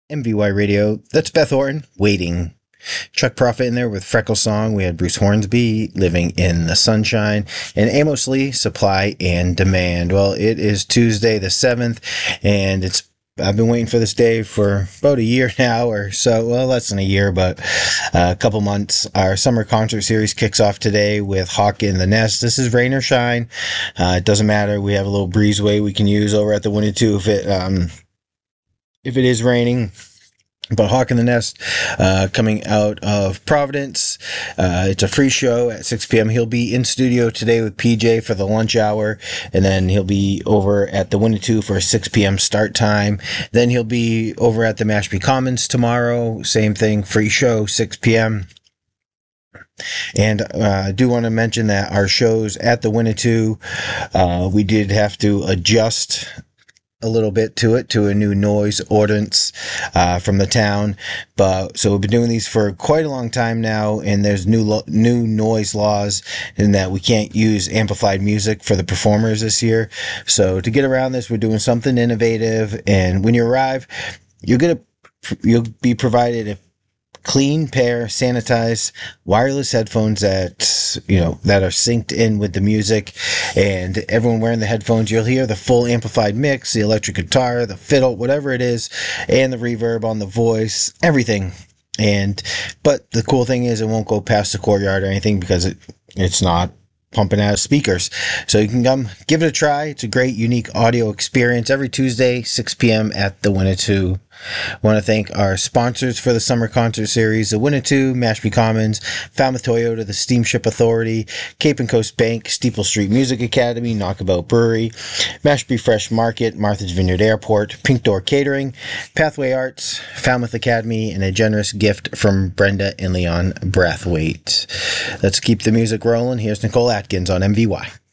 MVY Radio. That's Beth Orton, Waiting. Chuck Prophet in there with Freckle Song. We had Bruce Hornsby, Living in the Sunshine. And Amos Lee, Supply and Demand. Well, it is Tuesday the 7th, and I've been waiting for this day for about a year now or so. Well, less than a year, but a couple months. Our summer concert series kicks off today with Hawk in the Nest. This is rain or shine. It doesn't matter. We have a little breezeway we can use over at the Winnie 2 if it is raining. But Hawk in the Nest, coming out of Providence. It's a free show at 6 p.m. He'll be in studio today with PJ for the lunch hour, and then he'll be over at the Winnie 2 for a 6 p.m. start time. Then he'll be over at the Mashpee Commons tomorrow. Same thing, free show, 6 p.m. And I do want to mention that our shows at the Winnie 2, we did have to adjust a little bit to a new noise ordinance from the town, so we've been doing these for quite a long time now, and there's new noise laws in that we can't use amplified music for the performers this year. So to get around this, we're doing something innovative, and when you arrive, you'll be provided a clean pair, sanitized wireless headphones that are synced in with the music, and everyone wearing the headphones, you'll hear the full amplified mix, the electric guitar, the fiddle, whatever it is, and the reverb on the voice, everything. But the cool thing is it won't go past the courtyard or anything because it's not pumping out of speakers. So you can come give it a try. It's a great, unique audio experience every Tuesday, 6 p.m. at the Winnie 2. I want to thank our sponsors for the summer concert series, the Winnie 2, Mashpee Commons, Falmouth Toyota, the Steamship Authority, Cape and Coast Bank, Steeple Street Music Academy, Knockabout Brewery, Mashpee Fresh Market, Martha's Vineyard Airport, Pink Door Catering, Pathway Arts, Falmouth Academy, and a generous gift from Brenda and Leon Brathwaite. Let's keep the music rolling. Here's Nicole Atkins on MVY.